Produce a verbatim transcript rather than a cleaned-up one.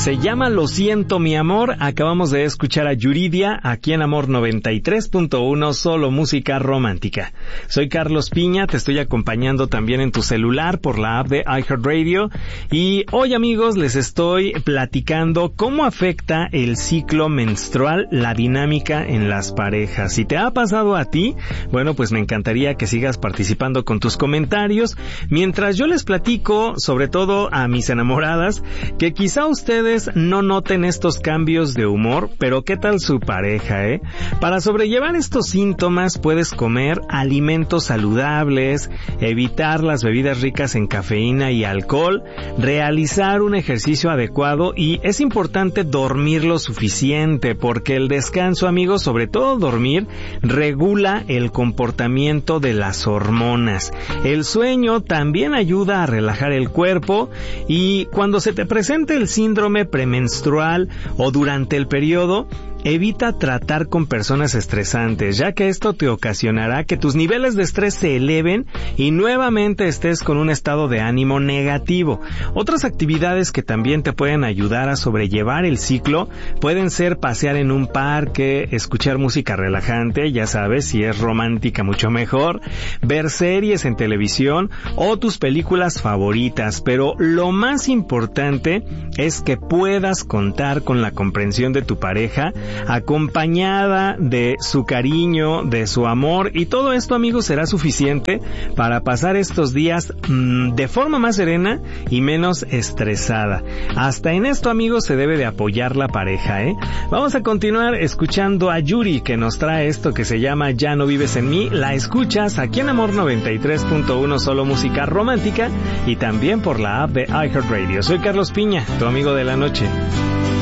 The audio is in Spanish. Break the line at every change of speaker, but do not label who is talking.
Se llama Lo siento mi amor. Acabamos de escuchar a Yuridia aquí en Amor noventa y tres punto uno, solo música romántica. Soy Carlos Piña, te estoy acompañando también en tu celular por la app de iHeartRadio. Y hoy, amigos, les estoy platicando cómo afecta el ciclo menstrual la dinámica en las parejas. Si te ha pasado a ti, bueno, pues me encantaría que sigas participando con tus comentarios, mientras yo les platico, sobre todo a mis enamoradas, que quizá ustedes no noten estos cambios de humor, pero ¿qué tal su pareja, eh? Para sobrellevar estos síntomas puedes comer alimentos saludables, evitar las bebidas ricas en cafeína y alcohol, realizar un ejercicio adecuado y es importante dormir lo suficiente, porque el descanso, amigos, sobre todo dormir, regula el comportamiento de las hormonas. El sueño también ayuda a relajar el cuerpo y cuando se te presente el síndrome premenstrual o durante el periodo, evita tratar con personas estresantes, ya que esto te ocasionará que tus niveles de estrés se eleven y nuevamente estés con un estado de ánimo negativo. Otras actividades que también te pueden ayudar a sobrellevar el ciclo pueden ser pasear en un parque, escuchar música relajante, ya sabes, si es romántica mucho mejor, ver series en televisión o tus películas favoritas, pero lo más importante es que puedas contar con la comprensión de tu pareja, acompañada de su cariño, de su amor, y todo esto, amigos, será suficiente para pasar estos días mmm, de forma más serena y menos estresada. Hasta en esto, amigos, se debe de apoyar la pareja, ¿eh? Vamos a continuar escuchando a Yuri, que nos trae esto que se llama Ya no vives en mí. La escuchas aquí en Amor noventa y tres punto uno, solo música romántica, y también por la app de iHeartRadio. Soy Carlos Piña, tu amigo de la noche.